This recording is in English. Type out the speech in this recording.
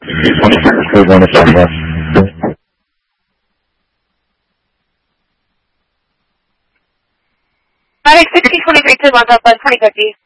Good morning, sir. Alex 1623 to 1 2030.